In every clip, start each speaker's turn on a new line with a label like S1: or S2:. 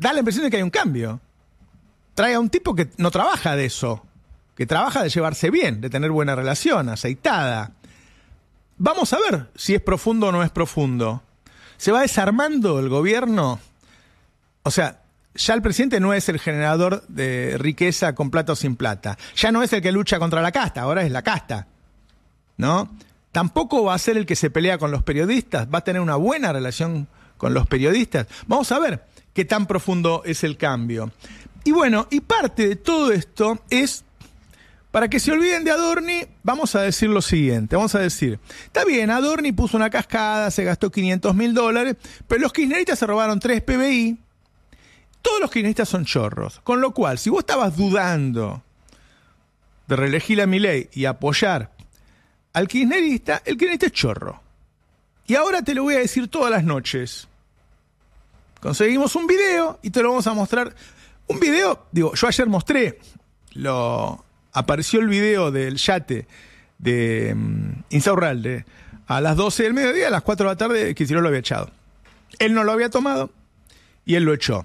S1: da la impresión de que hay un cambio. Trae a un tipo que no trabaja de eso, que trabaja de llevarse bien, de tener buena relación, aceitada. Vamos a ver si es profundo o no es profundo. ¿Se va desarmando el gobierno? O sea, ya el presidente no es el generador de riqueza con plata o sin plata. Ya no es el que lucha contra la casta, ahora es la casta, ¿no? Tampoco va a ser el que se pelea con los periodistas, va a tener una buena relación con los periodistas. Vamos a ver qué tan profundo es el cambio. Y bueno, y parte de todo esto es, para que se olviden de Adorni, vamos a decir lo siguiente, vamos a decir, está bien, Adorni puso una cascada, se gastó $500.000, pero los kirchneristas se robaron 3 PBI, todos los kirchneristas son chorros, con lo cual, si vos estabas dudando de reelegir a Milei y apoyar al kirchnerista, el kirchnerista es chorro. Y ahora te lo voy a decir todas las noches. Conseguimos un video y te lo vamos a mostrar. Un video, digo, yo ayer mostré, apareció el video del yate de Insaurralde a las 12 del mediodía, a las 4 de la tarde, Kicillof lo había echado. Él no lo había tomado y él lo echó.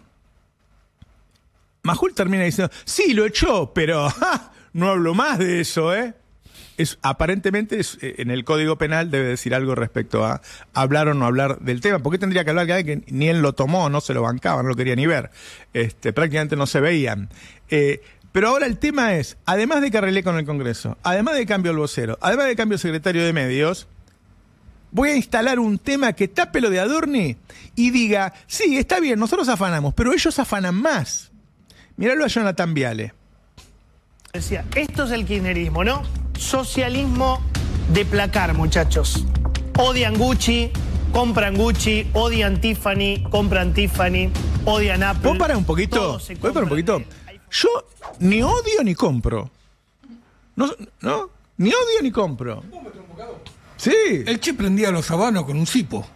S1: Majul termina diciendo, sí, lo echó, pero no hablo más de eso, ¿eh? Aparentemente en el Código Penal debe decir algo respecto a hablar o no hablar del tema. ¿Por qué tendría que hablar que ni él lo tomó, no se lo bancaba, no lo quería ni ver? Prácticamente no se veían. Pero ahora el tema es, además de que arreglé con el Congreso, además de cambio el vocero, además de cambio el secretario de Medios, voy a instalar un tema que tape lo de Adorni y diga, sí, está bien, nosotros afanamos, pero ellos afanan más. Miralo a Jonathan Viale.
S2: Decía, esto es el kirchnerismo, ¿no? Socialismo de placar, muchachos. Odian Gucci, compran Gucci, odian Tiffany, compran Tiffany, odian Apple.
S1: ¿Puedo parar un poquito? ¿Puedo parar un poquito? Yo ni odio ni compro. No, ni odio ni compro. Sí.
S3: El Che prendía los habanos con un cipo.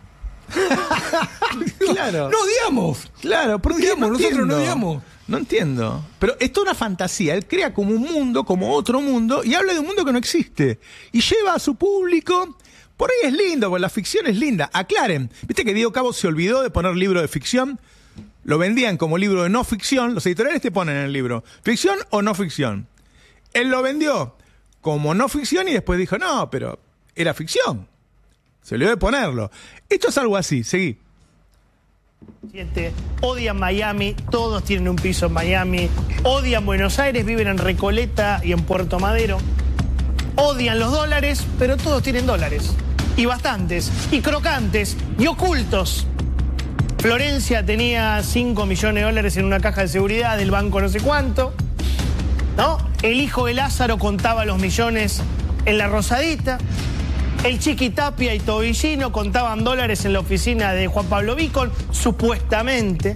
S1: Claro.
S3: No odiamos.
S1: Claro, porque
S3: odiamos, nosotros no odiamos.
S1: No entiendo. Pero esto es una fantasía. Él crea como un mundo, como otro mundo, y habla de un mundo que no existe. Y lleva a su público. Por ahí es lindo, porque la ficción es linda. Aclaren. ¿Viste que Diego Cabo se olvidó de poner libro de ficción? Lo vendían como libro de no ficción. Los editoriales te ponen en el libro ficción o no ficción. Él lo vendió como no ficción y después dijo, no, pero era ficción. Se olvidó de ponerlo. Esto es algo así. Seguí.
S2: Odian Miami, todos tienen un piso en Miami. Odian Buenos Aires, viven en Recoleta y en Puerto Madero. Odian los dólares, pero todos tienen dólares. Y bastantes, y crocantes, y ocultos. Florencia tenía 5 millones de dólares en una caja de seguridad del banco no sé cuánto, ¿no? El hijo de Lázaro contaba los millones en la Rosadita. El Chiqui Tapia y Tobillino contaban dólares en la oficina de Juan Pablo Vicol, supuestamente.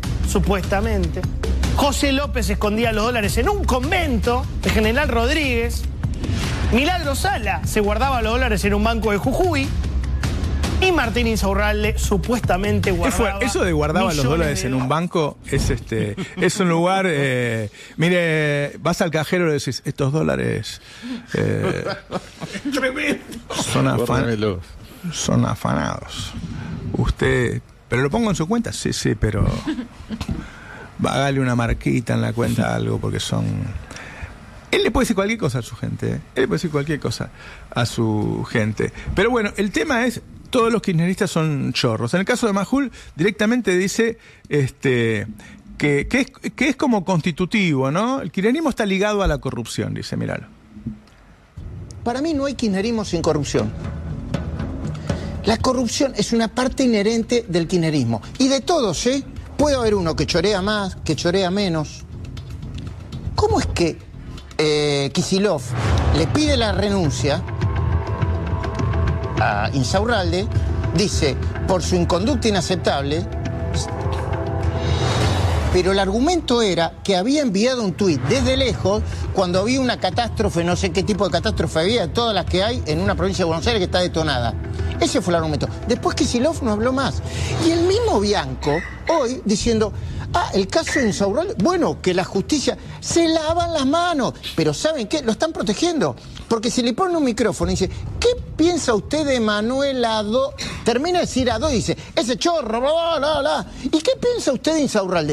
S2: José López escondía los dólares en un convento de General Rodríguez. Milagro Sala se guardaba los dólares en un banco de Jujuy. Y Martín Insaurralde supuestamente guardaba.
S1: Eso de guardaba los dólares en un banco es un lugar. Mire, vas al cajero y le decís, estos dólares.
S3: Tremendo.
S1: Son afanados. Usted. ¿Pero lo pongo en su cuenta? Sí, pero. Hágale una marquita en la cuenta, algo, porque son. Él le puede decir cualquier cosa a su gente. Pero bueno, el tema es. Todos los kirchneristas son chorros. En el caso de Majul, directamente dice que es como constitutivo, ¿no? El kirchnerismo está ligado a la corrupción, dice, míralo.
S4: Para mí no hay kirchnerismo sin corrupción. La corrupción es una parte inherente del kirchnerismo. Y de todos, ¿eh? Puede haber uno que chorea más, que chorea menos. ¿Cómo es que Kicillof le pide la renuncia a Insaurralde, dice, por su inconducta inaceptable, pero el argumento era que había enviado un tuit desde lejos cuando había una catástrofe, no sé qué tipo de catástrofe había, todas las que hay en una provincia de Buenos Aires que está detonada. Ese fue el argumento. Después Kicillof no habló más. Y el mismo Bianco, hoy, diciendo, el caso de Insaurralde, bueno, que la justicia se lavan las manos, pero ¿saben qué? Lo están protegiendo. Porque si le ponen un micrófono y dice, ¿qué piensa usted de Manuel Adó? Termina de decir Adó y dice, ese chorro, bla, bla, bla. ¿Y qué piensa usted de Insaurralde?